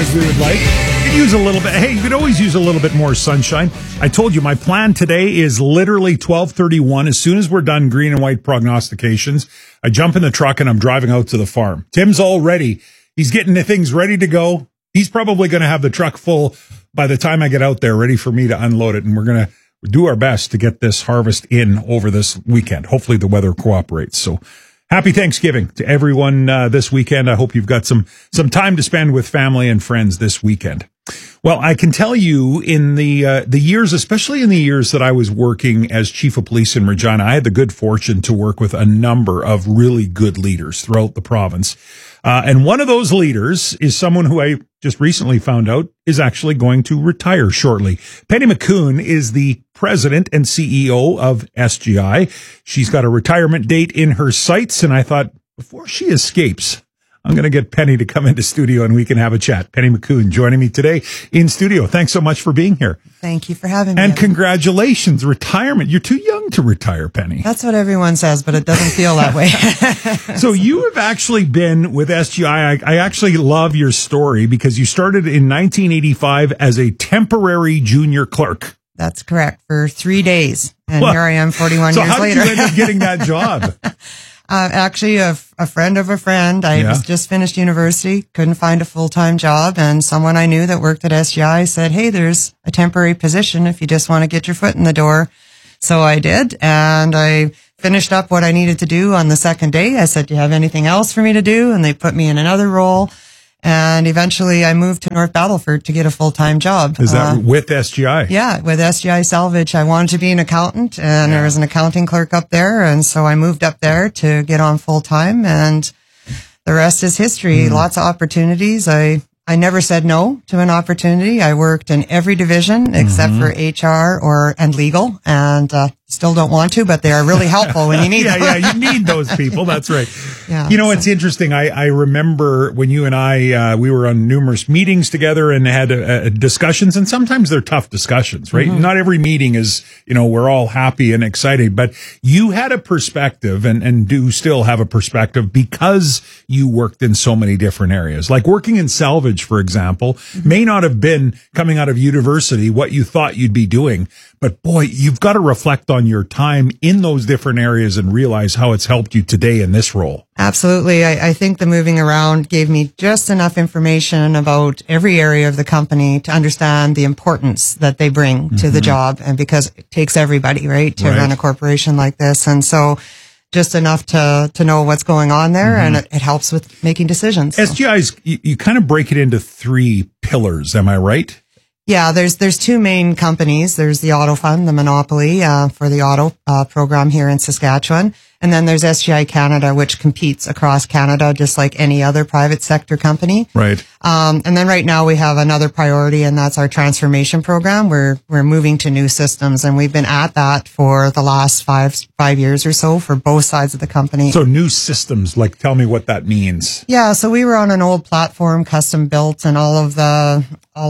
as we would like. You could use a little bit. Hey, you could always use a little bit more sunshine. I told you my plan today is literally 12:31. As soon as we're done green and white prognostications, I jump in the truck and I'm driving out to the farm. Tim's all ready. He's getting the things ready to go. He's probably going to have the truck full by the time I get out there, ready for me to unload it. And we're going to do our best to get this harvest in over this weekend. Hopefully the weather cooperates. So happy Thanksgiving to everyone this weekend. I hope you've got some time to spend with family and friends this weekend. Well, I can tell you in the years, especially in the years that I was working as chief of police in Regina, I had the good fortune to work with a number of really good leaders throughout the province. And one of those leaders is someone who I just recently found out is actually going to retire shortly. Penny McCune is the president and CEO of SGI. She's got a retirement date in her sights, and I thought, before she escapes, I'm going to get Penny to come into studio and we can have a chat. Penny McCune joining me today in studio. Thanks so much for being here. Thank you for having me. And congratulations, retirement. You're too young to retire, Penny. That's what everyone says, but it doesn't feel that way. So you have actually been with SGI. I actually love your story because you started in 1985 as a temporary junior clerk. That's correct, for 3 days. And here I am 41 years later. So how did you end up getting that job? Actually, a friend of a friend. I was just finished university, couldn't find a full-time job, and someone I knew that worked at SGI said, hey, there's a temporary position if you just want to get your foot in the door. So I did, and I finished up what I needed to do on the second day. I said, do you have anything else for me to do? And they put me in another role. And eventually I moved to North Battleford to get a full-time job. Is that with SGI? Yeah, with SGI Salvage. I wanted to be an accountant, and there was an accounting clerk up there. And so I moved up there to get on full-time, and the rest is history. Lots of opportunities. I never said no to an opportunity. I worked in every division except for HR and legal, and still don't want to, but they are really helpful when you need them. Yeah, you need those people. That's right. Yeah, you know, it's interesting. I remember when you and I, we were on numerous meetings together and had discussions, and sometimes they're tough discussions, right? Not every meeting is, we're all happy and excited, but you had a perspective and do still have a perspective because you worked in so many different areas. Like working in salvage, for example, may not have been coming out of university what you thought you'd be doing, but boy, you've got to reflect on your time in those different areas and realize how it's helped you today in this role. Absolutely. I think the moving around gave me just enough information about every area of the company to understand the importance that they bring to the job, and because it takes everybody, right, to run a corporation like this. And so just enough to know what's going on there, and it helps with making decisions. SGI's, you kind of break it into three pillars, am I right? Yeah, there's two main companies. There's the Auto Fund, the monopoly for the auto program here in Saskatchewan. And then there's SGI Canada, which competes across Canada just like any other private sector company. Right. And then right now we have another priority, and that's our transformation program. We're moving to new systems, and we've been at that for the last five years or so for both sides of the company. So new systems, like tell me what that means. Yeah, so we were on an old platform, custom built, and all of the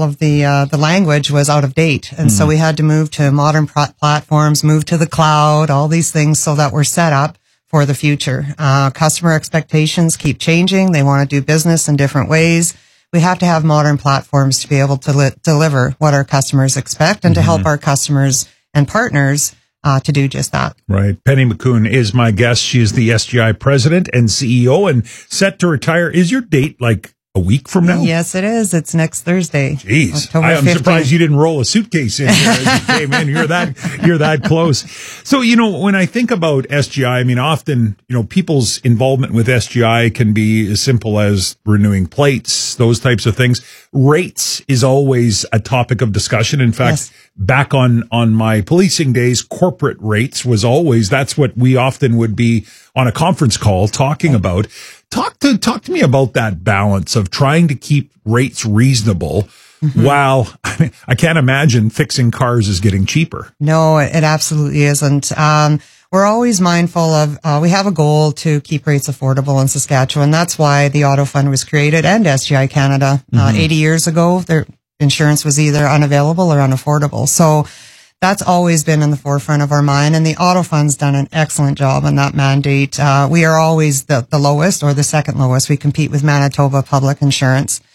language was out of date. And so we had to move to modern platforms, move to the cloud, all these things so that we're set up for the future. Customer expectations keep changing. They want to do business in different ways. We have to have modern platforms to be able to deliver what our customers expect and to help our customers and partners to do just that. Right. Penny McCune is my guest. She is the SGI president and CEO and set to retire. Is your date like a week from now? Yes, it is. It's next Thursday. Jeez. October I'm 15th. surprised you didn't roll a suitcase in here as you came in. You're that close. So, when I think about SGI, I mean, often, people's involvement with SGI can be as simple as renewing plates, those types of things. Rates is always a topic of discussion. In fact, back on my policing days, corporate rates was always, that's what we often would be on a conference call talking about. Talk to me about that balance of trying to keep rates reasonable while I can't imagine fixing cars is getting cheaper. No, it absolutely isn't. We're always mindful of, we have a goal to keep rates affordable in Saskatchewan. That's why the Auto Fund was created and SGI Canada. 80 years ago, their insurance was either unavailable or unaffordable. So that's always been in the forefront of our mind, and the Auto Fund's done an excellent job on that mandate. We are always the lowest or the second lowest. We compete with Manitoba Public Insurance.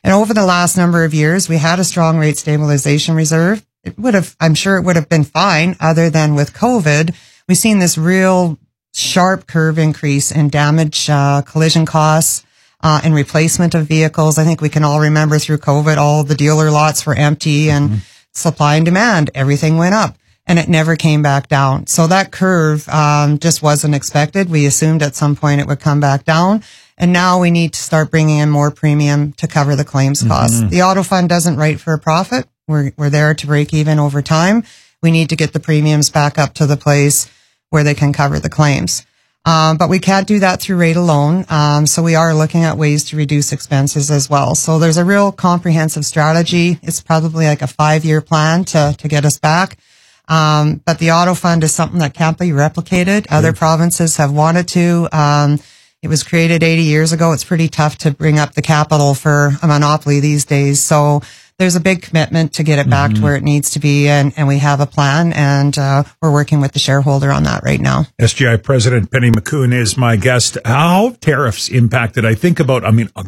And over the last number of years, we had a strong rate stabilization reserve. I'm sure it would have been fine other than with COVID. We've seen this real sharp curve increase in damage, collision costs, and replacement of vehicles. I think we can all remember through COVID, all the dealer lots were empty and supply and demand, everything went up and it never came back down. So that curve, just wasn't expected. We assumed at some point it would come back down. And now we need to start bringing in more premium to cover the claims costs. The auto fund doesn't write for a profit. We're there to break even over time. We need to get the premiums back up to the place where they can cover the claims. But we can't do that through rate alone. So we are looking at ways to reduce expenses as well. So there's a real comprehensive strategy. It's probably like a 5-year plan to get us back. But the auto fund is something that can't be replicated. Other provinces have wanted to. It was created 80 years ago. It's pretty tough to bring up the capital for a monopoly these days. So there's a big commitment to get it back to where it needs to be. And we have a plan, and we're working with the shareholder on that right now. SGI President Penny McCune is my guest. How have tariffs impacted? I think about,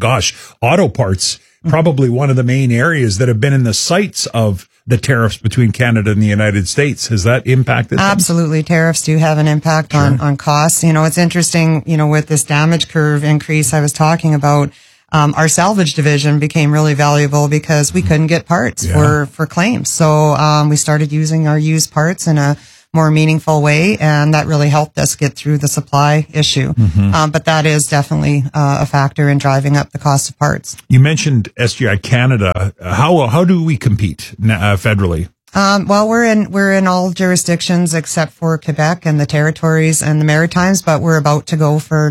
auto parts, probably one of the main areas that have been in the sights of the tariffs between Canada and the United States. Has that impacted them? Absolutely. Tariffs do have an impact on costs. It's interesting, with this damage curve increase I was talking about, our salvage division became really valuable because we couldn't get parts for claims. So, we started using our used parts in a more meaningful way, and that really helped us get through the supply issue. But that is definitely a factor in driving up the cost of parts. You mentioned SGI Canada. How do we compete federally? Well, we're in all jurisdictions except for Quebec and the territories and the Maritimes, but we're about to go for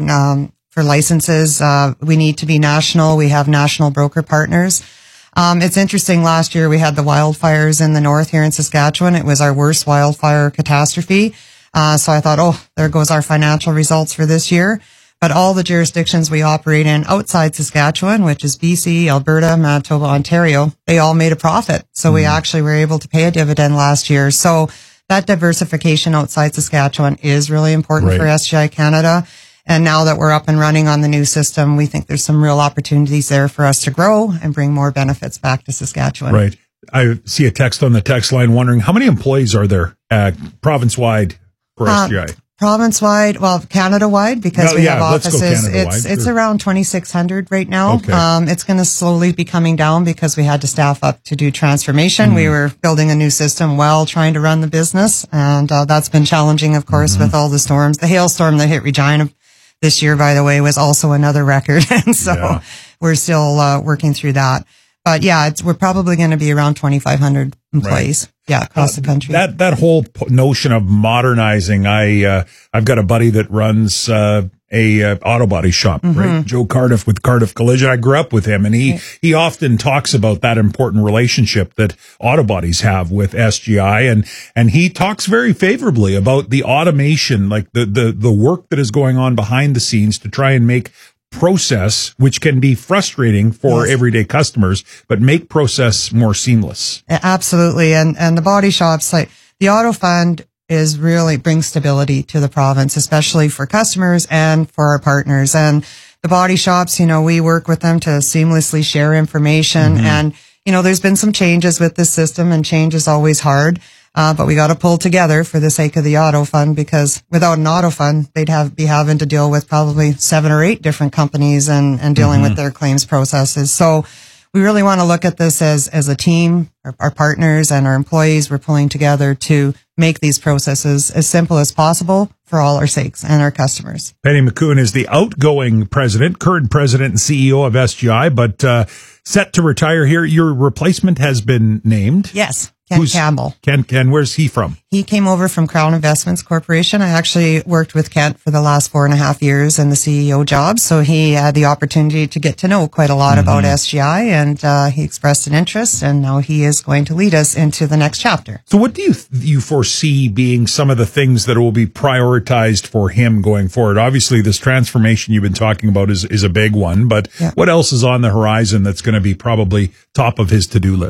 licenses. We need to be national. We have national broker partners. It's interesting. Last year we had the wildfires in the north here in Saskatchewan. It was our worst wildfire catastrophe. So I thought, there goes our financial results for this year. But all the jurisdictions we operate in outside Saskatchewan, which is BC, Alberta, Manitoba, Ontario, they all made a profit. So we actually were able to pay a dividend last year. So that diversification outside Saskatchewan is really important for SGI Canada. And now that we're up and running on the new system, we think there's some real opportunities there for us to grow and bring more benefits back to Saskatchewan. Right. I see a text on the text line wondering how many employees are there province-wide for SGI? Province-wide, well, Canada-wide, because we have offices. It's around 2,600 right now. Okay. It's going to slowly be coming down because we had to staff up to do transformation. We were building a new system while trying to run the business. And that's been challenging, of course, with all the storms. The hailstorm that hit Regina this year, by the way, was also another record. And so we're still working through that. But we're probably going to be around 2,500 employees. Yeah, across the country. That whole notion of modernizing, I've got a buddy that runs a auto body shop, right? Joe Cardiff with Cardiff Collision. I grew up with him, and he often talks about that important relationship that auto bodies have with SGI, and he talks very favorably about the automation, like the work that is going on behind the scenes to try and make process, which can be frustrating for everyday customers, but make process more seamless. Absolutely. And the body shops, like the auto fund is really brings stability to the province, especially for customers and for our partners. And the body shops, we work with them to seamlessly share information. And, there's been some changes with this system, and change is always hard. But we got to pull together for the sake of the auto fund, because without an auto fund, they'd be having to deal with probably 7 or 8 different companies and dealing with their claims processes. So we really want to look at this as a team. Our partners and our employees, we're pulling together to make these processes as simple as possible for all our sakes and our customers. Penny McCune is the outgoing president, current president and CEO of SGI, but set to retire here. Your replacement has been named. Yes. Ken Campbell. Ken, where's he from? He came over from Crown Investments Corporation. I actually worked with Kent for the last 4.5 years in the CEO job. So he had the opportunity to get to know quite a lot about SGI, and he expressed an interest, and now he is going to lead us into the next chapter. So what do you foresee being some of the things that will be prioritized for him going forward? Obviously, this transformation you've been talking about is a big one, but what else is on the horizon that's going to be probably top of his to-do list?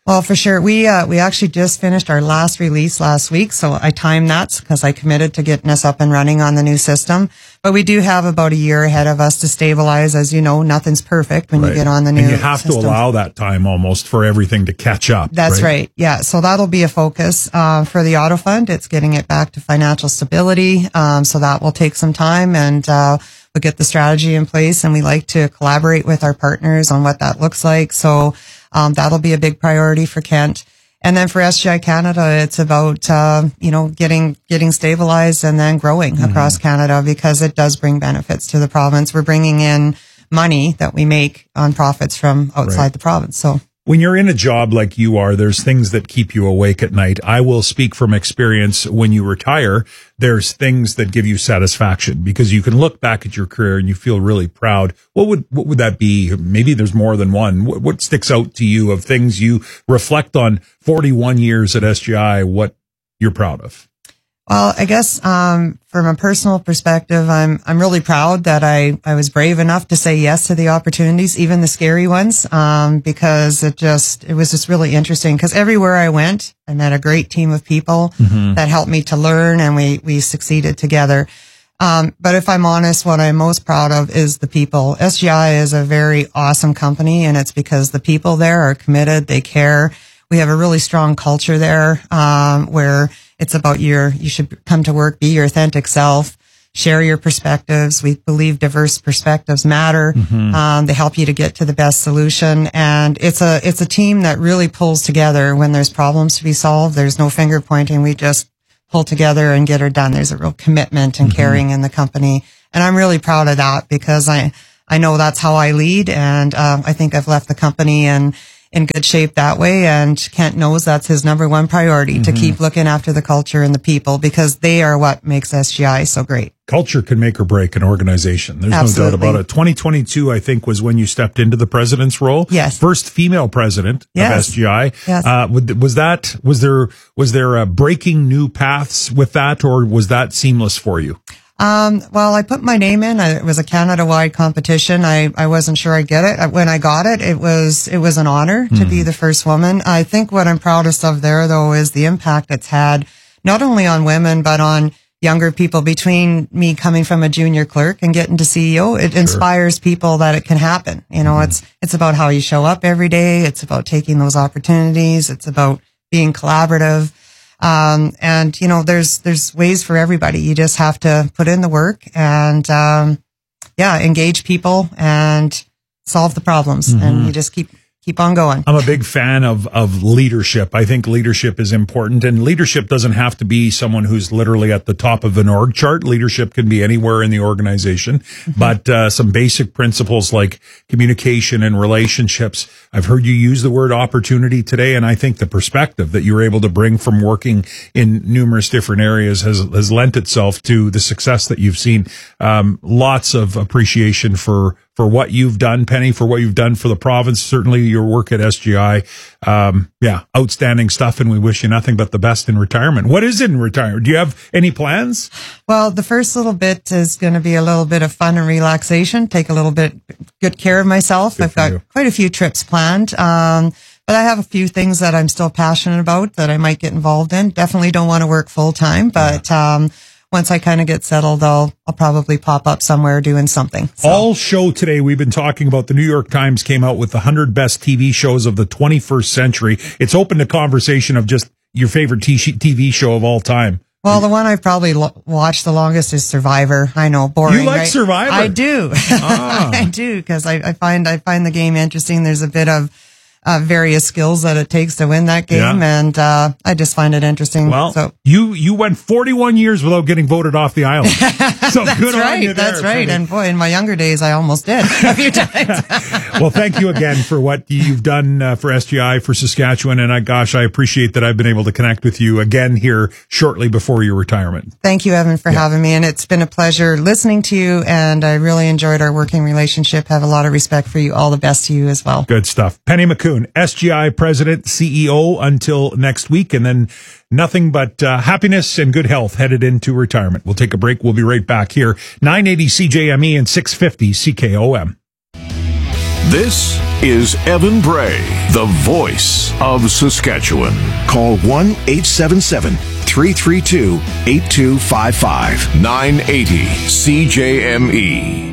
Well, for sure. We actually just finished our last release last week. So I timed that because I committed to getting us up and running on the new system. But we do have about a year ahead of us to stabilize. As you know, nothing's perfect when you get on the new system. And you have to allow that time almost for everything to catch up. That's right. Yeah. So that'll be a focus for the Auto Fund. It's getting it back to financial stability. So that will take some time, and we'll get the strategy in place. And we like to collaborate with our partners on what that looks like. So that'll be a big priority for Kent. And then for SGI Canada, it's about, getting stabilized and then growing across Canada, because it does bring benefits to the province. We're bringing in money that we make on profits from outside the province. So when you're in a job like you are, there's things that keep you awake at night. I will speak from experience. When you retire, there's things that give you satisfaction because you can look back at your career and you feel really proud. What would that be? Maybe there's more than one. What sticks out to you of things you reflect on 41 years at SGI, what you're proud of? Well, I guess from a personal perspective, I'm really proud that I was brave enough to say yes to the opportunities, even the scary ones, because it was just really interesting. Because everywhere I went, I met a great team of people that helped me to learn, and we succeeded together. But if I'm honest, what I'm most proud of is the people. SGI is a very awesome company, and it's because the people there are committed, they care. We have a really strong culture there, where it's about you should come to work, be your authentic self, share your perspectives. We believe diverse perspectives matter. They help you to get to the best solution. And it's a team that really pulls together when there's problems to be solved. There's no finger pointing. We just pull together and get her done. There's a real commitment and caring in the company. And I'm really proud of that, because I know that's how I lead. And, I think I've left the company in good shape that way. And Kent knows that's his number one priority, to keep looking after the culture and the people, because they are what makes SGI so great. Culture can make or break an organization. There's Absolutely. no doubt about it. 2022, I think, was when you stepped into the president's role. Yes. First female president of SGI. Yes. Was there breaking new paths with that, or was that seamless for you? Well, I put my name in. It was a Canada-wide competition. I wasn't sure I'd get it. When I got it, it was an honor to be the first woman. I think what I'm proudest of there, though, is the impact it's had, not only on women, but on younger people. Between me coming from a junior clerk and getting to CEO, it inspires people that it can happen. You know, it's about how you show up every day. It's about taking those opportunities. It's about being collaborative. And there's ways for everybody. You just have to put in the work and, engage people and solve the problems. And you just keep on going. I'm a big fan of leadership. I think leadership is important, and leadership doesn't have to be someone who's literally at the top of an org chart. Leadership can be anywhere in the organization, but some basic principles like communication and relationships. I've heard you use the word opportunity today, and I think the perspective that you're able to bring from working in numerous different areas has lent itself to the success that you've seen. Lots of appreciation for what you've done, Penny, for what you've done for the province. Certainly your work at SGI. Outstanding stuff. And we wish you nothing but the best in retirement. What is in retirement? Do you have any plans? Well, the first little bit is going to be a little bit of fun and relaxation. Take a little bit good care of myself. I've got quite a few trips planned. But I have a few things that I'm still passionate about that I might get involved in. Definitely don't want to work full time, but, once I kind of get settled, I'll probably pop up somewhere doing something. So. All show today, we've been talking about the New York Times came out with the 100 best TV shows of the 21st century. It's open to conversation of just your favorite TV show of all time. Well, the one I've probably watched the longest is Survivor. I know, boring. You like right? Survivor? I do. I do, because I find the game interesting. There's a bit of various skills that it takes to win that game, and I just find it interesting. Well, so you went 41 years without getting voted off the island. So that's good right. on you there, That's right. Penny. And boy, in my younger days, I almost did a few times. Well, thank you again for what you've done for SGI, for Saskatchewan, and I appreciate that I've been able to connect with you again here shortly before your retirement. Thank you, Evan, for having me, and it's been a pleasure listening to you, and I really enjoyed our working relationship. Have a lot of respect for you. All the best to you as well. Good stuff. Penny McCune, SGI President, CEO until next week, and then nothing but happiness and good health headed into retirement. We'll take a break. We'll be right back here. 980 CJME and 650 CKOM. This is Evan Bray, the voice of Saskatchewan. Call 1-877-332-8255. 980 CJME.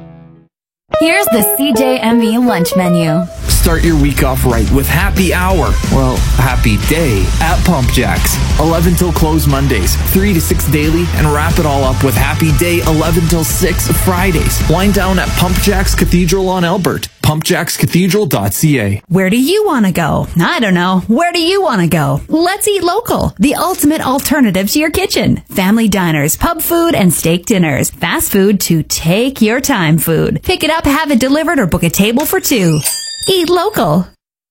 Here's the CJME lunch menu. Start your week off right with Happy Hour. Well, Happy Day at Pump Jacks. 11 till close Mondays, 3 to 6 daily, and wrap it all up with Happy Day 11 till 6 Fridays. Wind down at Pump Jacks Cathedral on Albert. pumpjackscathedral.ca. Where do you want to go? I don't know. Where do you want to go? Let's eat local. The ultimate alternative to your kitchen. Family diners, pub food, and steak dinners. Fast food to take your time food. Pick it up, have it delivered, or book a table for two. Eat local.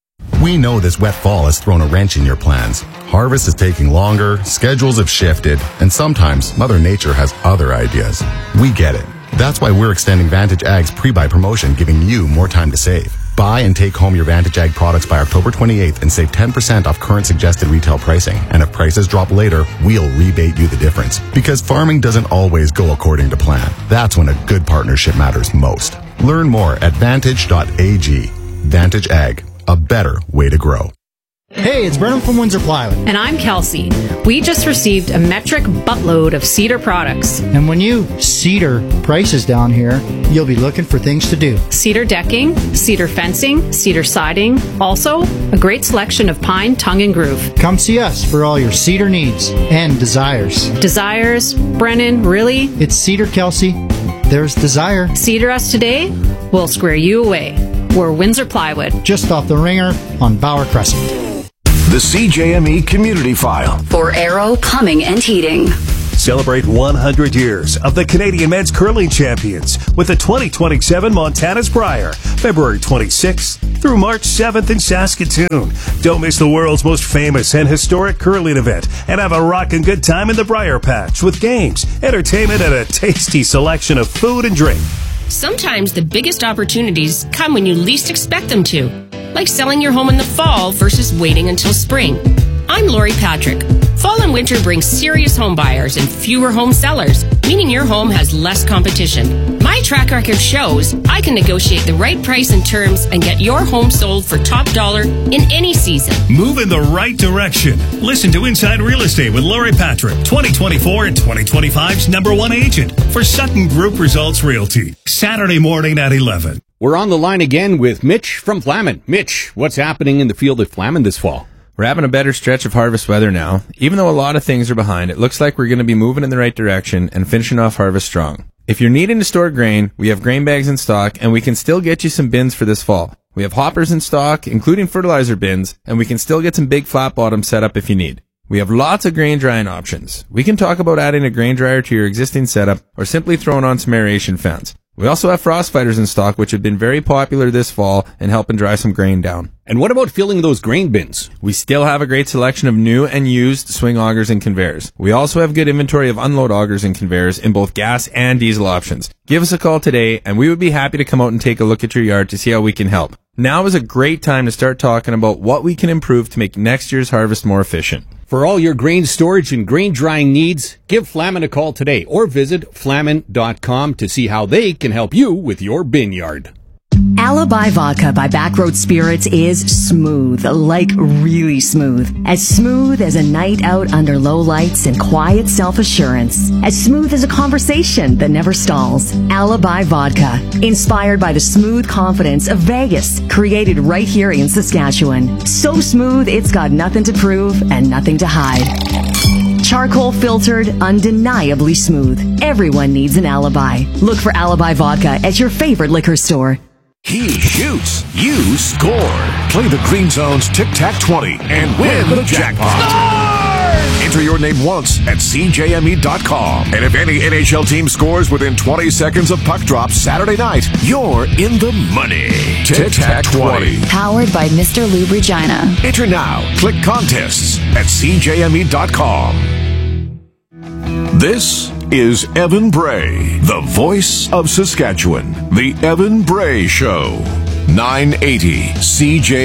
We know this wet fall has thrown a wrench in your plans. Harvest is taking longer, schedules have shifted, and sometimes Mother Nature has other ideas. We get it. That's why we're extending Vantage Ag's pre-buy promotion, giving you more time to save. Buy and take home your Vantage Ag products by October 28th and save 10% off current suggested retail pricing. And if prices drop later, we'll rebate you the difference. Because farming doesn't always go according to plan. That's when a good partnership matters most. Learn more at vantage.ag. Vantage Ag, a better way to grow. Hey, it's Brennan from Windsor Plywood. And I'm Kelsey. We just received a metric buttload of cedar products. And when you cedar prices down here, you'll be looking for things to do. Cedar decking, cedar fencing, cedar siding. Also, a great selection of pine, tongue, and groove. Come see us for all your cedar needs and desires. Desires? Brennan, really? It's Cedar, Kelsey. There's desire. Cedar us today, we'll square you away. We're Windsor Plywood. Just off the Ringer on Bauer Crescent. The CJME Community File. For Arrow Plumbing and Heating. Celebrate 100 years of the Canadian Men's Curling Champions with the 2027 Montana's Brier, February 26th through March 7th in Saskatoon. Don't miss the world's most famous and historic curling event and have a rockin' good time in the Brier Patch with games, entertainment, and a tasty selection of food and drink. Sometimes the biggest opportunities come when you least expect them to, like selling your home in the fall versus waiting until spring. I'm Lori Patrick. Fall and winter bring serious home buyers and fewer home sellers, meaning your home has less competition. My track record shows I can negotiate the right price and terms and get your home sold for top dollar in any season. Move in the right direction. Listen to Inside Real Estate with Lori Patrick, 2024 and 2025's #1 agent for Sutton Group Results Realty. Saturday morning at 11. We're on the line again with Mitch from Flamin. Mitch, what's happening in the field at Flamin this fall? We're having a better stretch of harvest weather now. Even though a lot of things are behind, it looks like we're going to be moving in the right direction and finishing off harvest strong. If you're needing to store grain, we have grain bags in stock, and we can still get you some bins for this fall. We have hoppers in stock, including fertilizer bins, and we can still get some big flat bottoms set up if you need. We have lots of grain drying options. We can talk about adding a grain dryer to your existing setup or simply throwing on some aeration fans. We also have frost fighters in stock, which have been very popular this fall and helping dry some grain down. And what about filling those grain bins? We still have a great selection of new and used swing augers and conveyors. We also have good inventory of unload augers and conveyors in both gas and diesel options. Give us a call today, and we would be happy to come out and take a look at your yard to see how we can help. Now is a great time to start talking about what we can improve to make next year's harvest more efficient. For all your grain storage and grain drying needs, give Flamin a call today or visit flamin.com to see how they can help you with your bin yard. Alibi Vodka by Backroad Spirits is smooth, like really smooth. As smooth as a night out under low lights and quiet self-assurance. As smooth as a conversation that never stalls. Alibi Vodka, inspired by the smooth confidence of Vegas, created right here in Saskatchewan. So smooth, it's got nothing to prove and nothing to hide. Charcoal filtered, undeniably smooth. Everyone needs an alibi. Look for Alibi Vodka at your favorite liquor store. He shoots, you score. Play the Green Zone's Tic-Tac-20 and win the jackpot. Score! Enter your name once at CJME.com. And if any NHL team scores within 20 seconds of puck drop Saturday night, you're in the money. Tic-Tac-20. Powered by Mr. Lube Regina. Enter now. Click contests at CJME.com. This is Evan Bray, the voice of Saskatchewan. The Evan Bray Show. 980 CJ.